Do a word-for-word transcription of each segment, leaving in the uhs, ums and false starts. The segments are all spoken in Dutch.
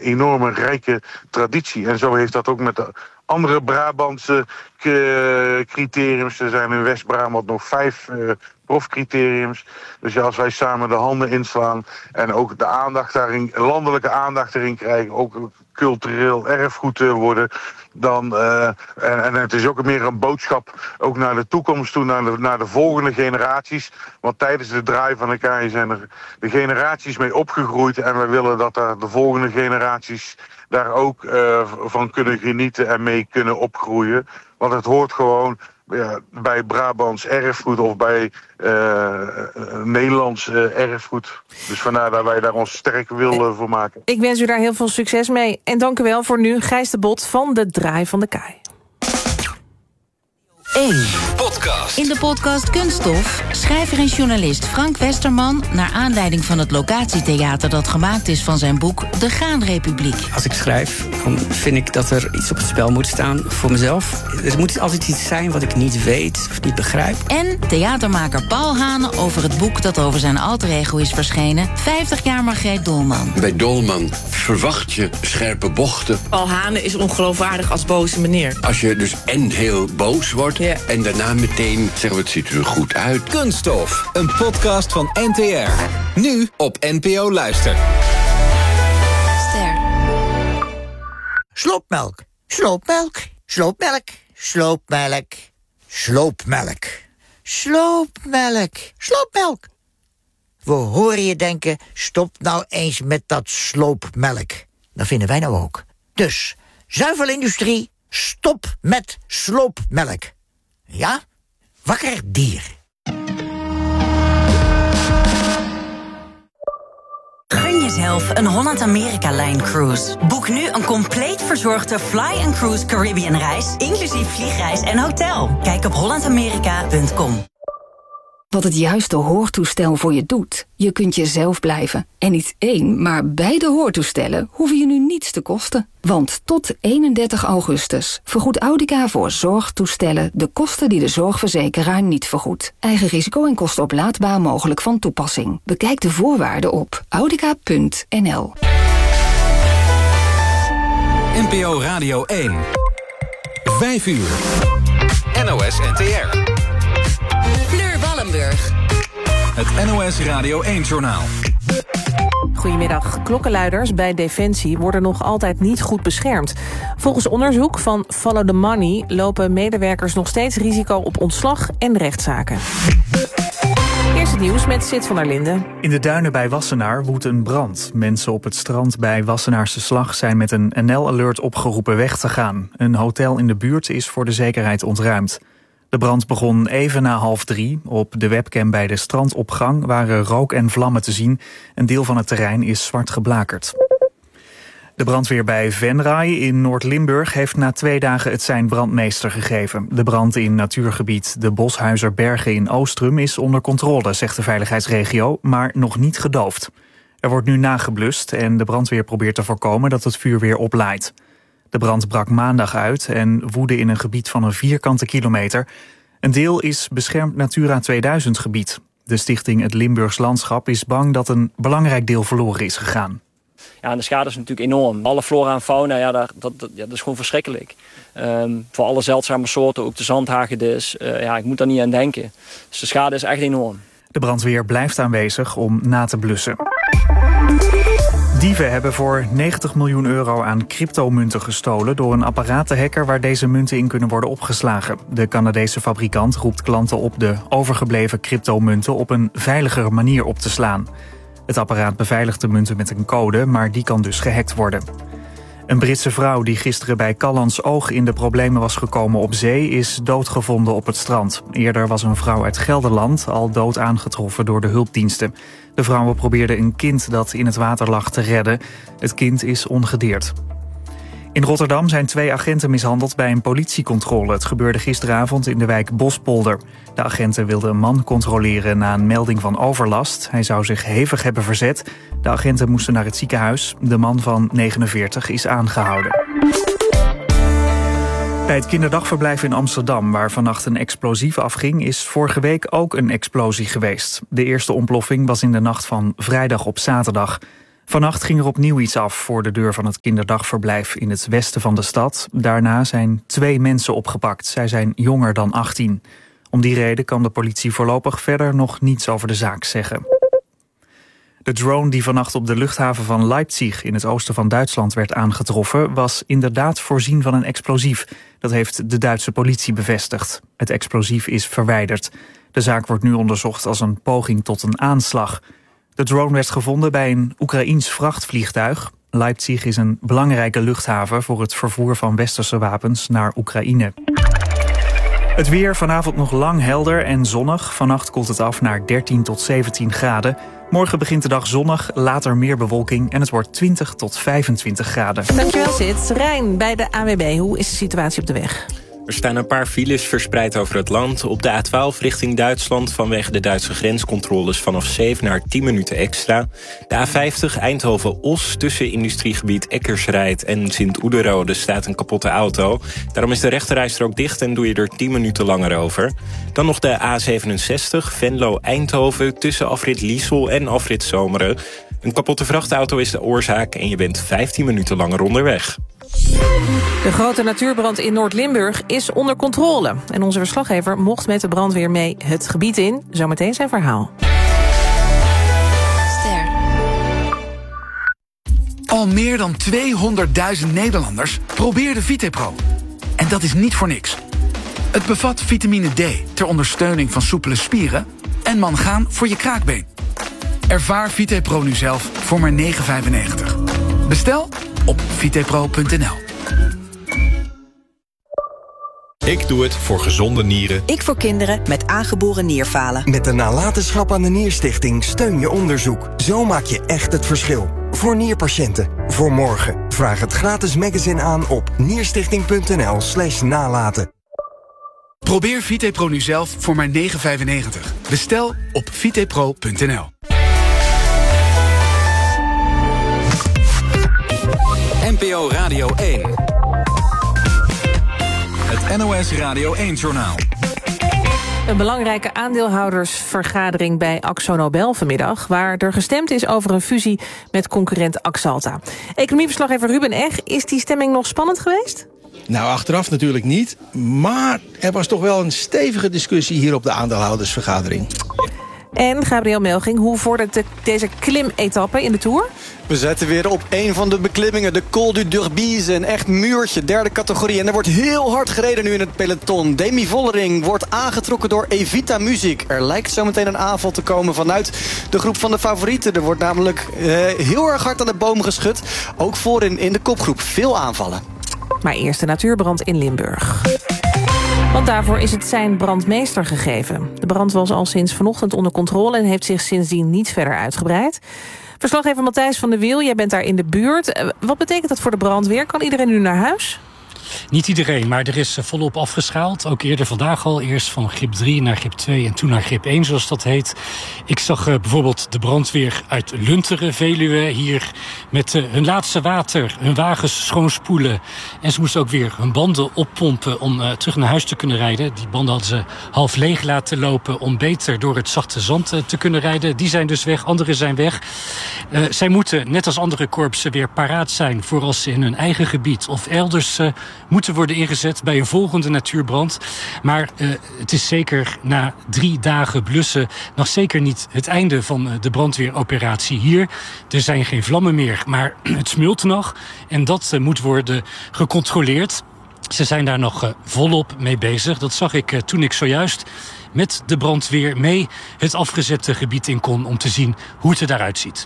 enorme rijke traditie. En zo heeft dat ook met de andere Brabantse uh, criteriums. Er zijn in West-Brabant nog vijf uh, profcriteriums. Dus ja, als wij samen de handen inslaan en ook de aandacht daarin, landelijke aandacht erin krijgen, ook cultureel erfgoed uh, worden, dan uh, en, en het is ook meer een boodschap ook naar de toekomst toe, naar de, naar de volgende generaties. Want tijdens de draai van de kaai zijn er de generaties mee opgegroeid en wij willen dat er de volgende generaties daar ook uh, van kunnen genieten en mee kunnen opgroeien. Want het hoort gewoon ja, bij Brabants erfgoed of bij uh, Nederlands uh, erfgoed. Dus vandaar dat wij daar ons sterk willen voor maken. Ik wens u daar heel veel succes mee. En dank u wel voor nu, Gijs de Bot van de Draai van de Kaai. één. Podcast. In de podcast Kunststof schrijver en journalist Frank Westerman naar aanleiding van het locatietheater dat gemaakt is van zijn boek De Graanrepubliek. Als ik schrijf, dan vind ik dat er iets op het spel moet staan voor mezelf. Er moet altijd iets zijn wat ik niet weet of niet begrijp. En theatermaker Paul Hane over het boek dat over zijn alter ego is verschenen, vijftig jaar Margreet Dolman. Bij Dolman verwacht je scherpe bochten. Paul Hane is ongeloofwaardig als boze meneer. Als je dus en heel boos wordt, ja, en daarna meteen zeggen we, het ziet er goed uit. Kunststof, een podcast van N T R. Nu op N P O Luister. Ster. Sloopmelk, sloopmelk, sloopmelk, sloopmelk, sloopmelk, sloopmelk, sloopmelk. We horen je denken, stop nou eens met dat sloopmelk. Dat vinden wij nou ook. Dus, zuivelindustrie, stop met sloopmelk. Ja? Wakker dier. Gun jezelf een Holland-Amerika-Line-cruise. Boek nu een compleet verzorgde Fly and Cruise Caribbean-reis, inclusief vliegreis en hotel. Kijk op holland amerika punt com. Wat het juiste hoortoestel voor je doet. Je kunt jezelf blijven. En niet één, maar beide hoortoestellen hoeven je nu niets te kosten. Want tot eenendertig augustus vergoedt Audica voor zorgtoestellen de kosten die de zorgverzekeraar niet vergoedt. Eigen risico en kosten oplaadbaar mogelijk van toepassing. Bekijk de voorwaarden op audica punt n l. N P O Radio één. Vijf uur. N O S N T R. Het N O S Radio één-journaal. Goedemiddag. Klokkenluiders bij Defensie worden nog altijd niet goed beschermd. Volgens onderzoek van Follow the Money lopen medewerkers nog steeds risico op ontslag en rechtszaken. Eerst het nieuws met Sid van der Linden. In de duinen bij Wassenaar woedt een brand. Mensen op het strand bij Wassenaarse Slag zijn met een N L-alert opgeroepen weg te gaan. Een hotel in de buurt is voor de zekerheid ontruimd. De brand begon even na half drie. Op de webcam bij de strandopgang waren rook en vlammen te zien. Een deel van het terrein is zwart geblakerd. De brandweer bij Venray in Noord-Limburg heeft na twee dagen het sein brandmeester gegeven. De brand in natuurgebied de Boshuizerbergen in Oostrum is onder controle, zegt de veiligheidsregio, maar nog niet gedoofd. Er wordt nu nageblust en de brandweer probeert te voorkomen dat het vuur weer oplaait. De brand brak maandag uit en woedde in een gebied van een vierkante kilometer. Een deel is beschermd Natura tweeduizend gebied. De stichting Het Limburgs Landschap is bang dat een belangrijk deel verloren is gegaan. Ja, en de schade is natuurlijk enorm. Alle flora en fauna, ja, dat, dat, ja, dat is gewoon verschrikkelijk. Um, voor alle zeldzame soorten, ook de zandhagedis, uh, ja, ik moet daar niet aan denken. Dus de schade is echt enorm. De brandweer blijft aanwezig om na te blussen. Dieven hebben voor negentig miljoen euro aan cryptomunten gestolen door een apparaat te hacken waar deze munten in kunnen worden opgeslagen. De Canadese fabrikant roept klanten op de overgebleven cryptomunten op een veiligere manier op te slaan. Het apparaat beveiligt de munten met een code, maar die kan dus gehackt worden. Een Britse vrouw die gisteren bij Callans Oog in de problemen was gekomen op zee is doodgevonden op het strand. Eerder was een vrouw uit Gelderland al dood aangetroffen door de hulpdiensten. De vrouwen probeerden een kind dat in het water lag te redden. Het kind is ongedeerd. In Rotterdam zijn twee agenten mishandeld bij een politiecontrole. Het gebeurde gisteravond in de wijk Bospolder. De agenten wilden een man controleren na een melding van overlast. Hij zou zich hevig hebben verzet. De agenten moesten naar het ziekenhuis. De man van negenenveertig is aangehouden. Bij het kinderdagverblijf in Amsterdam, waar vannacht een explosief afging, is vorige week ook een explosie geweest. De eerste ontploffing was in de nacht van vrijdag op zaterdag. Vannacht ging er opnieuw iets af voor de deur van het kinderdagverblijf in het westen van de stad. Daarna zijn twee mensen opgepakt. Zij zijn jonger dan achttien. Om die reden kan de politie voorlopig verder nog niets over de zaak zeggen. De drone die vannacht op de luchthaven van Leipzig in het oosten van Duitsland werd aangetroffen, was inderdaad voorzien van een explosief. Dat heeft de Duitse politie bevestigd. Het explosief is verwijderd. De zaak wordt nu onderzocht als een poging tot een aanslag. De drone werd gevonden bij een Oekraïens vrachtvliegtuig. Leipzig is een belangrijke luchthaven voor het vervoer van westerse wapens naar Oekraïne. Het weer vanavond nog lang helder en zonnig. Vannacht koelt het af naar dertien tot zeventien graden. Morgen begint de dag zonnig, later meer bewolking en het wordt twintig tot vijfentwintig graden. Dankjewel, Sid. Rijn, bij de A W B, hoe is de situatie op de weg? Er staan een paar files verspreid over het land. Op de A twaalf richting Duitsland vanwege de Duitse grenscontroles vanaf zeven naar tien minuten extra. De A vijftig Eindhoven-Os tussen industriegebied Eckersrijd en Sint-Oederode staat een kapotte auto. Daarom is de rechterrijstrook dicht en doe je er tien minuten langer over. Dan nog de A zevenenzestig Venlo-Eindhoven tussen afrit Liesel en afrit Zomeren. Een kapotte vrachtauto is de oorzaak en je bent vijftien minuten langer onderweg. De grote natuurbrand in Noord-Limburg is onder controle. En onze verslaggever mocht met de brandweer mee het gebied in. Zometeen zijn verhaal. Ster. Al meer dan tweehonderdduizend Nederlanders probeerden VitePro. En dat is niet voor niks. Het bevat vitamine D ter ondersteuning van soepele spieren en mangaan voor je kraakbeen. Ervaar VitePro nu zelf voor maar negen vijfennegentig. Bestel op vitepro punt n l. Ik doe het voor gezonde nieren. Ik voor kinderen met aangeboren nierfalen. Met de nalatenschap aan de Nierstichting steun je onderzoek. Zo maak je echt het verschil. Voor nierpatiënten. Voor morgen. Vraag het gratis magazine aan op nierstichting punt n l slash nalaten. Probeer VitePro nu zelf voor maar negen vijfennegentig. Bestel op vitepro punt n l. N P O Radio één. Het N O S Radio één-journaal. Een belangrijke aandeelhoudersvergadering bij AkzoNobel vanmiddag, waar er gestemd is over een fusie met concurrent Axalta. Economieverslaggever Ruben Eg, is die stemming nog spannend geweest? Nou, achteraf natuurlijk niet. Maar er was toch wel een stevige discussie hier op de aandeelhoudersvergadering. En Gabriel Melching, hoe vordert de, deze klimetappe in de Tour? We zetten weer op een van de beklimmingen, de Col du Derbize. Een echt muurtje, derde categorie. En er wordt heel hard gereden nu in het peloton. Demi Vollering wordt aangetrokken door Evita Music. Er lijkt zometeen een aanval te komen vanuit de groep van de favorieten. Er wordt namelijk uh, heel erg hard aan de boom geschud. Ook voorin in de kopgroep veel aanvallen. Maar eerst de natuurbrand in Limburg. Want daarvoor is het zijn brandmeester gegeven. De brand was al sinds vanochtend onder controle en heeft zich sindsdien niet verder uitgebreid. Verslaggever Matthijs van der Wiel, jij bent daar in de buurt. Wat betekent dat voor de brandweer? Kan iedereen nu naar huis? Niet iedereen, maar er is volop afgeschaald. Ook eerder vandaag al. Eerst van grip drie naar grip twee en toen naar grip één, zoals dat heet. Ik zag uh, bijvoorbeeld de brandweer uit Lunteren, Veluwe, hier met uh, hun laatste water, hun wagens schoonspoelen. En ze moesten ook weer hun banden oppompen om uh, terug naar huis te kunnen rijden. Die banden hadden ze half leeg laten lopen om beter door het zachte zand uh, te kunnen rijden. Die zijn dus weg, anderen zijn weg. Uh, zij moeten, net als andere korpsen, weer paraat zijn voor als ze in hun eigen gebied of elders uh, moeten worden ingezet bij een volgende natuurbrand. Maar uh, het is zeker na drie dagen blussen nog zeker niet het einde van uh, de brandweeroperatie hier. Er zijn geen vlammen meer, maar het smult nog. En dat uh, moet worden gecontroleerd. Ze zijn daar nog uh, volop mee bezig. Dat zag ik uh, toen ik zojuist met de brandweer mee het afgezette gebied in kon om te zien hoe het er daaruit ziet.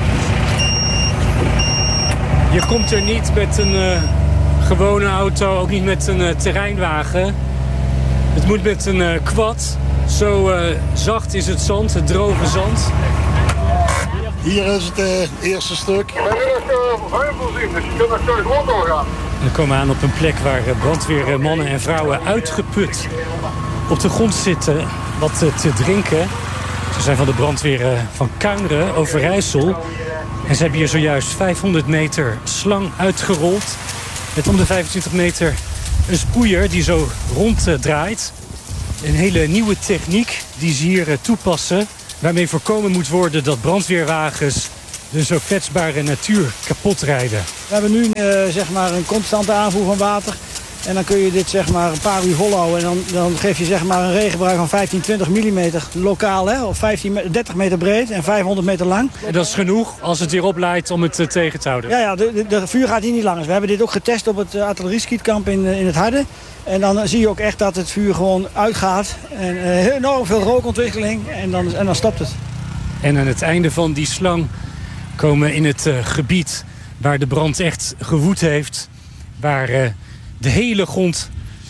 Je komt er niet met een uh, gewone auto, ook niet met een uh, terreinwagen. Het moet met een uh, quad. Zo uh, zacht is het zand, het droge zand. Hier is het uh, eerste stuk. We hebben nog ruim voorzien, dus je kunt nog terug rond doorgaan. We komen aan op een plek waar brandweermannen en vrouwen uitgeput op de grond zitten wat te drinken. Ze zijn van de brandweer van Kuineren, Overijssel. En ze hebben hier zojuist vijfhonderd meter slang uitgerold. Met om de vijfentwintig meter een spoeier die zo ronddraait. Een hele nieuwe techniek die ze hier toepassen. Waarmee voorkomen moet worden dat brandweerwagens de zo kwetsbare natuur kapot rijden. We hebben nu uh, zeg maar een constante aanvoer van water. En dan kun je dit zeg maar een paar uur volhouden. En dan, dan geef je zeg maar een regenbui van vijftien, twintig millimeter lokaal. Hè, of vijftien, dertig meter breed en vijfhonderd meter lang. En dat is genoeg als het weer opleidt om het uh, tegen te houden? Ja, ja de, de, de vuur gaat hier niet langer. We hebben dit ook getest op het uh, artillerieschietkamp in, uh, in het Harde. En dan uh, zie je ook echt dat het vuur gewoon uitgaat. En uh, enorm veel rookontwikkeling. En dan, en dan stopt het. En aan het einde van die slang komen we in het uh, gebied waar de brand echt gewoed heeft. Waar uh, de hele grond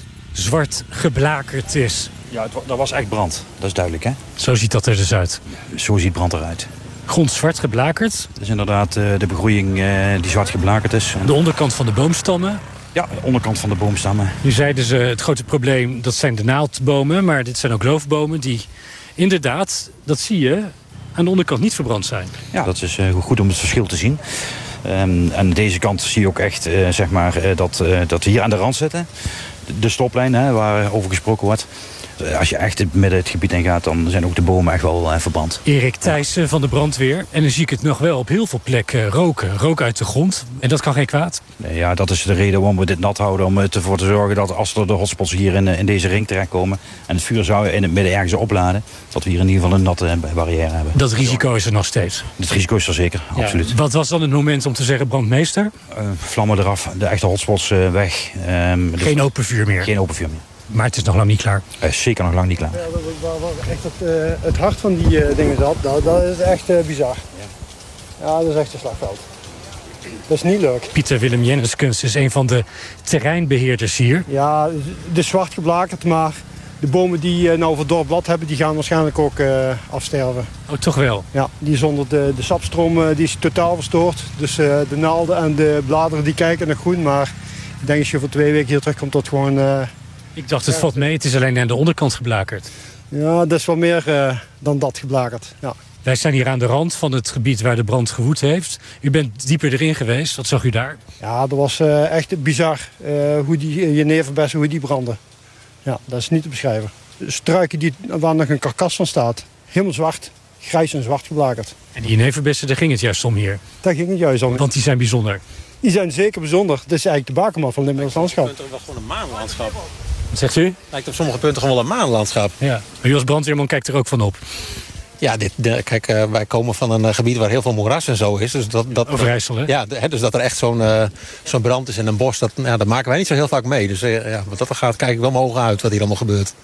zwart geblakerd is. Ja, het, dat was echt brand. Dat is duidelijk, hè? Zo ziet dat er dus uit. Zo ziet brand eruit. Grond zwart geblakerd. Dat is inderdaad uh, de begroeiing uh, die zwart geblakerd is. De onderkant van de boomstammen. Ja, de onderkant van de boomstammen. Nu zeiden ze, het grote probleem, dat zijn de naaldbomen. Maar dit zijn ook loofbomen die inderdaad, dat zie je, aan de onderkant niet verbrand zijn. Ja, dat is uh, goed om het verschil te zien. Um, aan deze kant zie je ook echt uh, zeg maar, uh, dat, uh, dat we hier aan de rand zitten. De, de stoplijn, hè, waar over gesproken wordt. Uh, als je echt midden het gebied in gaat, dan zijn ook de bomen echt wel uh, verbrand. Erik Thijssen van de brandweer. En dan zie ik het nog wel op heel veel plekken roken. Rook uit de grond. En dat kan geen kwaad. Nee, ja, dat is de reden waarom we dit nat houden. Om ervoor te zorgen dat als er de hotspots hier in, in deze ring terechtkomen en het vuur zou in het midden ergens opladen, dat we hier in ieder geval een natte barrière hebben. Dat risico is er nog steeds? Het risico is er zeker, ja, absoluut. Wat was dan het moment om te zeggen brandmeester? Uh, vlammen eraf, de echte hotspots uh, weg. Um, geen dus open vuur meer? Geen open vuur meer. Maar het is nog lang niet klaar? Uh, zeker nog lang niet klaar. Ja, dat, dat, dat echt het, uh, het hart van die uh, dingen zat, dat, dat is echt uh, bizar. Ja. ja, dat is echt een slagveld. Dat is niet leuk. Pieter Willem Jenniskens is een van de terreinbeheerders hier. Ja, het is zwart geblakerd, maar de bomen die uh, nou verdord blad hebben, die gaan waarschijnlijk ook uh, afsterven. Oh, toch wel? Ja, die zonder de, de sapstroom uh, die is totaal verstoord. Dus uh, de naalden en de bladeren die kijken nog goed, maar ik denk als je voor twee weken hier terugkomt tot gewoon... Uh, Ik dacht, het valt mee, het is alleen aan de onderkant geblakerd. Ja, dat is wel meer uh, dan dat geblakerd, ja. Wij zijn hier aan de rand van het gebied waar de brand gewoed heeft. U bent dieper erin geweest, wat zag u daar? Ja, dat was uh, echt bizar uh, hoe die jeneverbessen, hoe die branden. Ja, dat is niet te beschrijven. Struiken die, waar nog een karkas van staat, helemaal zwart, grijs en zwart geblakerd. En die jeneverbessen, daar ging het juist om hier? Daar ging het juist om. Want die zijn bijzonder? Die zijn zeker bijzonder. Dat is eigenlijk de bakermat van het Limburgs landschap. Het is wel gewoon een maanlandschap. Wat zegt u? Lijkt op sommige punten gewoon wel een maanlandschap. Ja. Maar u als brandweerman kijkt er ook van op. Ja, dit, de, kijk, uh, wij komen van een uh, gebied waar heel veel moeras en zo is. Dus dat, dat, Overijssel, hè? Ja, de, dus dat er echt zo'n uh, zo'n brand is in een bos, dat, ja, dat maken wij niet zo heel vaak mee. Dus uh, ja, wat dat gaat, kijk ik wel mijn ogen uit wat hier allemaal gebeurt.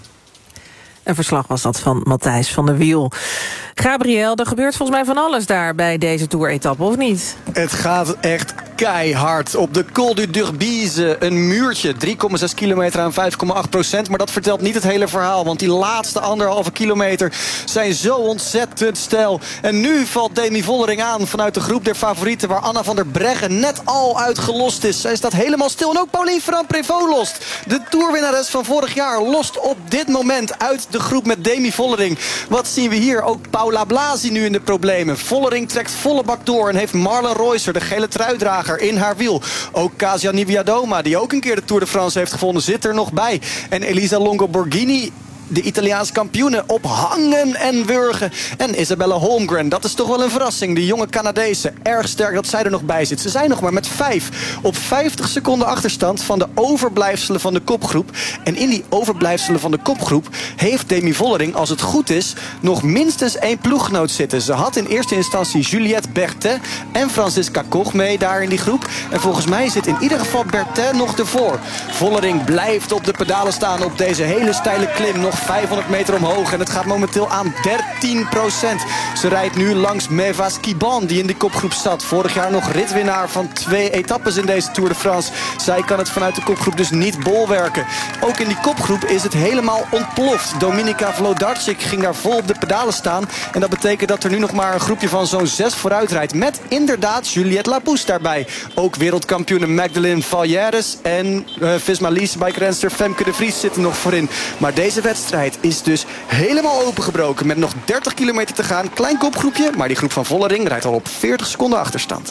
Een verslag was dat van Matthijs van der Wiel. Gabriel, er gebeurt volgens mij van alles daar bij deze Tour-etappe, of niet? Het gaat echt keihard. Op de Col du Durbise een muurtje. drie komma zes kilometer aan vijf komma acht procent. Maar dat vertelt niet het hele verhaal. Want die laatste anderhalve kilometer zijn zo ontzettend steil. En nu valt Demi Vollering aan vanuit de groep der favorieten, waar Anna van der Breggen net al uitgelost is. Zij staat helemaal stil. En ook Pauline Ferrand-Prévot lost. De Tourwinnares van vorig jaar lost op dit moment uit de groep met Demi Vollering. Wat zien we hier? Ook Paula Blasi nu in de problemen. Vollering trekt volle bak door en heeft Marlen Reusser, de gele truidrager, in haar wiel. Ook Kasia Niewiadoma, die ook een keer de Tour de France heeft gewonnen, zit er nog bij. En Elisa Longo Borghini, de Italiaanse kampioene, op hangen en wurgen. En Isabella Holmgren, dat is toch wel een verrassing. De jonge Canadese, erg sterk dat zij er nog bij zit. Ze zijn nog maar met vijf op vijftig seconden achterstand van de overblijfselen van de kopgroep. En in die overblijfselen van de kopgroep heeft Demi Vollering, als het goed is, nog minstens één ploeggenoot zitten. Ze had in eerste instantie Juliette Berthet en Franziska Koch mee daar in die groep. En volgens mij zit in ieder geval Berthet nog ervoor. Vollering blijft op de pedalen staan op deze hele steile klim. Nog vijfhonderd meter omhoog en het gaat momenteel aan dertien procent. Ze rijdt nu langs Meva Skiban, die in die kopgroep zat. Vorig jaar nog ritwinnaar van twee etappes in deze Tour de France. Zij kan het vanuit de kopgroep dus niet bolwerken. Ook in die kopgroep is het helemaal ontploft. Dominika Vlodarczyk ging daar vol op de pedalen staan. En dat betekent dat er nu nog maar een groepje van zo'n zes vooruit rijdt. Met inderdaad Juliette Labousse daarbij. Ook wereldkampioene Magdalene Valjeres en uh, Visma Leasebike-renster Femke de Vries zitten nog voorin. Maar deze wedstrijd is dus helemaal opengebroken met nog dertig kilometer te gaan. Klein kopgroepje, maar die groep van Vollering rijdt al op veertig seconden achterstand.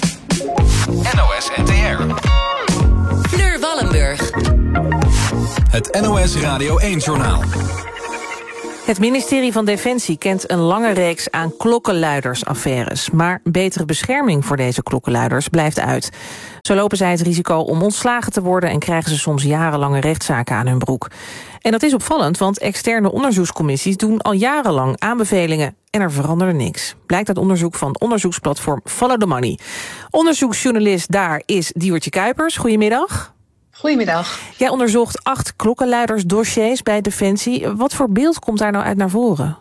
N O S N T R. Fleur Wallenburg. Het N O S Radio één-journaal. Het ministerie van Defensie kent een lange reeks aan klokkenluidersaffaires. Maar betere bescherming voor deze klokkenluiders blijft uit. Zo lopen zij het risico om ontslagen te worden en krijgen ze soms jarenlange rechtszaken aan hun broek. En dat is opvallend, want externe onderzoekscommissies doen al jarenlang aanbevelingen en er veranderde niks. Blijkt uit onderzoek van het onderzoeksplatform Follow the Money. Onderzoeksjournalist daar is Diewertje Kuipers. Goedemiddag. Goedemiddag. Jij onderzocht acht klokkenluidersdossiers bij Defensie. Wat voor beeld komt daar nou uit naar voren?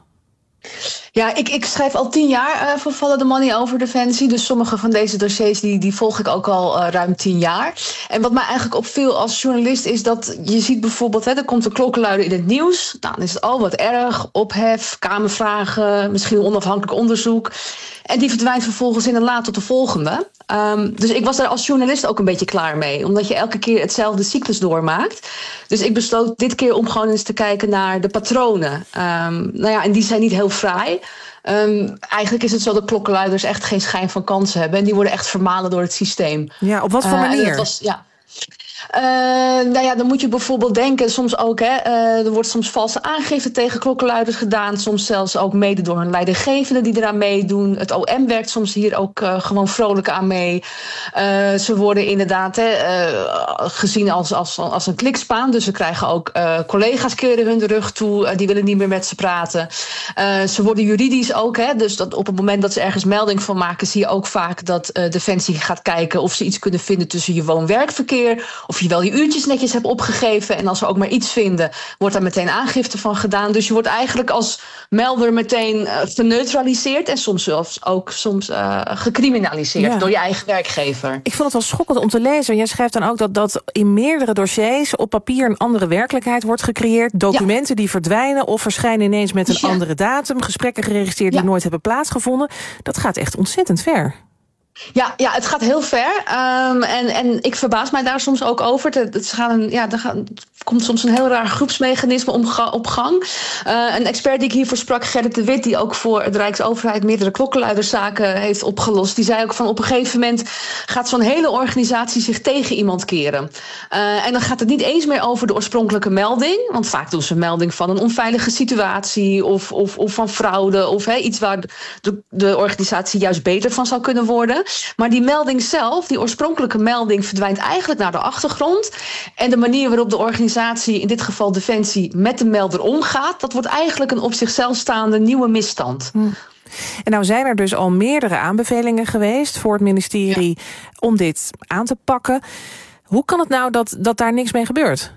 Ja, ik, ik schrijf al tien jaar uh, voor Follow the Money over Defensie. Dus sommige van deze dossiers die, die volg ik ook al uh, ruim tien jaar. En wat mij eigenlijk opviel als journalist is dat je ziet bijvoorbeeld, hè, er komt een klokkenluider in het nieuws. Nou, dan is het al wat erg, ophef, kamervragen, misschien een onafhankelijk onderzoek. En die verdwijnt vervolgens in een laad tot de volgende. Um, dus ik was daar als journalist ook een beetje klaar mee. Omdat je elke keer hetzelfde cyclus doormaakt. Dus ik besloot dit keer om gewoon eens te kijken naar de patronen. Um, nou ja, en die zijn niet heel fraai. Um, eigenlijk is het zo dat klokkenluiders echt geen schijn van kansen hebben. En die worden echt vermalen door het systeem. Ja, op wat voor uh, manier? Dat was, ja. Uh, nou ja, dan moet je bijvoorbeeld denken, soms ook, hè, uh, er wordt soms valse aangifte tegen klokkenluiders gedaan. Soms zelfs ook mede door hun leidinggevenden die eraan meedoen. Het O M werkt soms hier ook uh, gewoon vrolijk aan mee. Uh, ze worden inderdaad hè, uh, gezien als, als, als een klikspaan. Dus ze krijgen ook uh, collega's keren hun de rug toe. Uh, die willen niet meer met ze praten. Uh, ze worden juridisch ook. Hè, dus dat op het moment dat ze ergens melding van maken, zie je ook vaak dat uh, Defensie gaat kijken of ze iets kunnen vinden tussen je woon-werkverkeer. Of je wel je uurtjes netjes hebt opgegeven. En als ze ook maar iets vinden, wordt daar meteen aangifte van gedaan. Dus je wordt eigenlijk als melder meteen uh, geneutraliseerd. En soms zelfs ook soms uh, gecriminaliseerd ja. door je eigen werkgever. Ik vond het wel schokkend om te lezen. Jij schrijft dan ook dat, dat in meerdere dossiers op papier een andere werkelijkheid wordt gecreëerd. Documenten ja. die verdwijnen of verschijnen ineens met een ja. andere datum. Gesprekken geregistreerd ja. die nooit hebben plaatsgevonden. Dat gaat echt ontzettend ver. Ja, ja, het gaat heel ver. Um, en, en ik verbaas mij daar soms ook over. Het, het, gaan, ja, er gaan, er komt soms een heel raar groepsmechanisme om, op gang. Uh, een expert die ik hiervoor sprak, Gerrit de Wit, die ook voor de Rijksoverheid meerdere klokkenluiderszaken heeft opgelost. Die zei ook van op een gegeven moment gaat zo'n hele organisatie zich tegen iemand keren. Uh, en dan gaat het niet eens meer over de oorspronkelijke melding. Want vaak doen ze een melding van een onveilige situatie of, of, of van fraude. Of he, iets waar de, de organisatie juist beter van zou kunnen worden. Maar die melding zelf, die oorspronkelijke melding, verdwijnt eigenlijk naar de achtergrond. En de manier waarop de organisatie, in dit geval Defensie, met de melder omgaat, dat wordt eigenlijk een op zichzelf staande nieuwe misstand. Hm. En nou zijn er dus al meerdere aanbevelingen geweest voor het ministerie ja. om dit aan te pakken. Hoe kan het nou dat, dat daar niks mee gebeurt?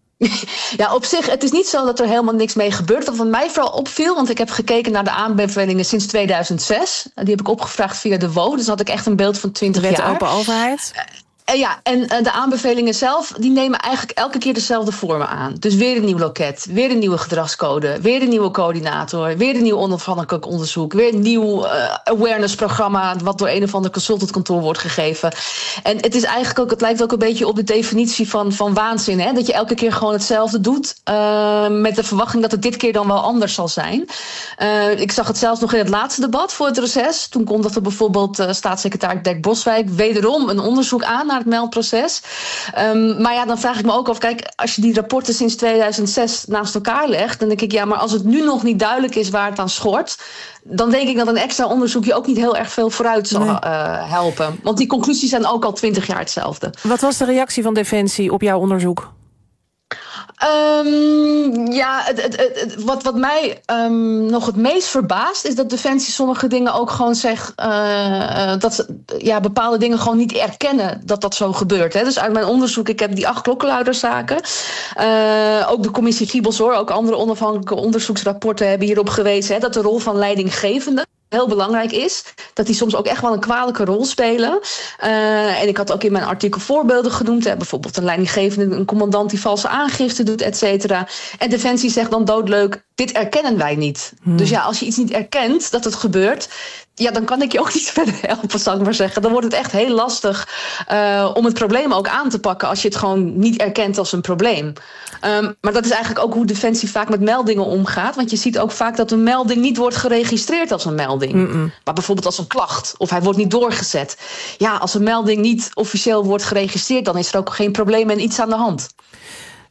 Ja, op zich, het is niet zo dat er helemaal niks mee gebeurt. Wat mij vooral opviel, want ik heb gekeken naar de aanbevelingen sinds tweeduizend zes. Die heb ik opgevraagd via de W O. Dus had ik echt een beeld van twintig jaar. De Wet Open Overheid. Uh, ja, en uh, de aanbevelingen zelf, die nemen eigenlijk elke keer dezelfde vormen aan. Dus weer een nieuw loket, weer een nieuwe gedragscode, weer een nieuwe coördinator, weer een nieuw onafhankelijk onderzoek, weer een nieuw uh, awareness-programma wat door een of ander consultantkantoor wordt gegeven. En het is eigenlijk ook, het lijkt ook een beetje op de definitie van, van waanzin, hè? Dat je elke keer gewoon hetzelfde doet, uh, met de verwachting dat het dit keer dan wel anders zal zijn. Uh, ik zag het zelfs nog in het laatste debat voor het reces. Toen kondigde bijvoorbeeld uh, staatssecretaris Dirk Boswijk wederom een onderzoek aan naar het meldproces. Um, maar ja, dan vraag ik me ook af, kijk, als je die rapporten sinds tweeduizend zes naast elkaar legt, dan denk ik, ja, maar als het nu nog niet duidelijk is waar het aan schort, dan denk ik dat een extra onderzoek je ook niet heel erg veel vooruit zal nee. uh, helpen. Want die conclusies zijn ook al twintig jaar hetzelfde. Wat was de reactie van Defensie op jouw onderzoek? Um, ja, het, het, het, wat, wat mij um, nog het meest verbaast is dat Defensie sommige dingen ook gewoon zegt uh, uh, dat ze ja, bepaalde dingen gewoon niet erkennen dat dat zo gebeurt. Hè. Dus uit mijn onderzoek, ik heb die acht klokkenluiderszaken. Uh, ook de commissie Giebels, hoor, ook andere onafhankelijke onderzoeksrapporten hebben hierop gewezen, hè, dat de rol van leidinggevende heel belangrijk is. Dat die soms ook echt wel een kwalijke rol spelen. Uh, en ik had ook in mijn artikel voorbeelden genoemd. Hè, bijvoorbeeld een leidinggevende, een commandant die valse aangifte doet, et cetera. En Defensie zegt dan doodleuk, dit erkennen wij niet. Hmm. Dus ja, als je iets niet erkent dat het gebeurt, ja, dan kan ik je ook niet verder helpen, zal ik maar zeggen. Dan wordt het echt heel lastig uh, om het probleem ook aan te pakken als je het gewoon niet erkent als een probleem. Um, maar dat is eigenlijk ook hoe Defensie vaak met meldingen omgaat. Want je ziet ook vaak dat een melding niet wordt geregistreerd als een melding. Mm-mm. Maar bijvoorbeeld als een klacht. Of hij wordt niet doorgezet. Ja, als een melding niet officieel wordt geregistreerd, dan is er ook geen probleem en iets aan de hand.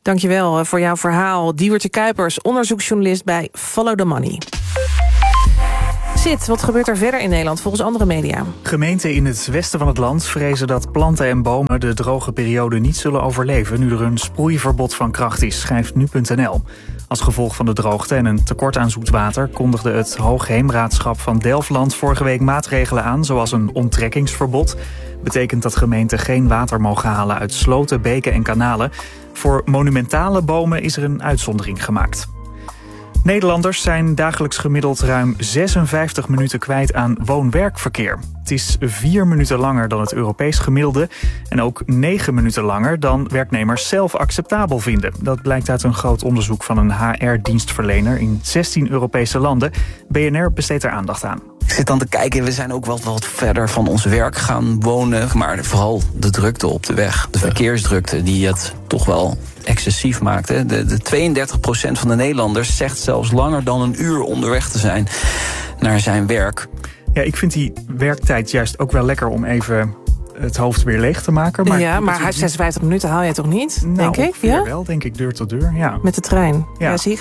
Dankjewel voor jouw verhaal. Diewertje Kuipers, onderzoeksjournalist bij Follow the Money. Sid, wat gebeurt er verder in Nederland volgens andere media? Gemeenten in het westen van het land vrezen dat planten en bomen de droge periode niet zullen overleven nu er een sproeiverbod van kracht is, schrijft nu punt n l. Als gevolg van de droogte en een tekort aan zoet water kondigde het Hoogheemraadschap van Delfland vorige week maatregelen aan, zoals een onttrekkingsverbod. Betekent dat gemeenten geen water mogen halen uit sloten, beken en kanalen. Voor monumentale bomen is er een uitzondering gemaakt. Nederlanders zijn dagelijks gemiddeld ruim zesenvijftig minuten kwijt aan woon-werkverkeer. Het is vier minuten langer dan het Europees gemiddelde en ook negen minuten langer dan werknemers zelf acceptabel vinden. Dat blijkt uit een groot onderzoek van een H R-dienstverlener in zestien Europese landen. B N R besteedt er aandacht aan. Ik zit dan te kijken, we zijn ook wel wat verder van ons werk gaan wonen. Maar vooral de drukte op de weg, de verkeersdrukte, die het toch wel excessief maakt. Hè. De, de tweeëndertig procent van de Nederlanders zegt zelfs langer dan een uur onderweg te zijn naar zijn werk. Ja, ik vind die werktijd juist ook wel lekker om even het hoofd weer leeg te maken. Maar ja, maar zesenvijftig minuten haal jij toch niet, nou, denk ik? Ja, wel, denk ik, deur tot deur, ja. Met de trein. Ja, ja zie ik